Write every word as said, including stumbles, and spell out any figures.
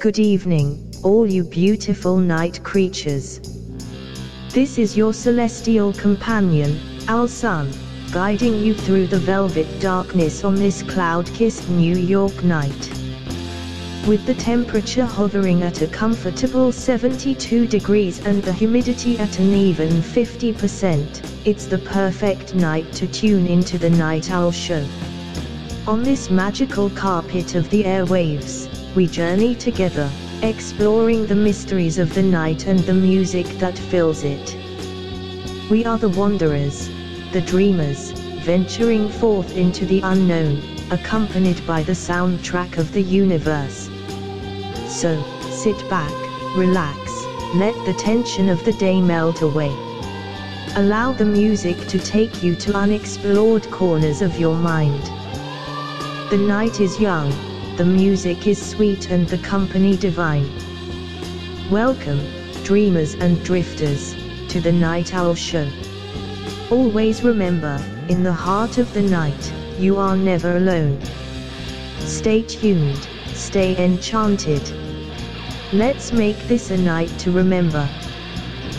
Good evening, all you beautiful night creatures. This is your celestial companion, Al Sun, guiding you through the velvet darkness on this cloud-kissed New York night. With the temperature hovering at a comfortable seventy-two degrees and the humidity at an even fifty percent, it's the perfect night to tune into the Night Owl Show. On this magical carpet of the airwaves, we journey together, exploring the mysteries of the night and the music that fills it. We are the wanderers, the dreamers, venturing forth into the unknown, accompanied by the soundtrack of the universe. So, sit back, relax, let the tension of the day melt away. Allow the music to take you to unexplored corners of your mind. The night is young, the music is sweet and the company divine. Welcome, dreamers and drifters, to the Night Owl Show. Always remember, in the heart of the night, you are never alone. Stay tuned, stay enchanted. Let's make this a night to remember.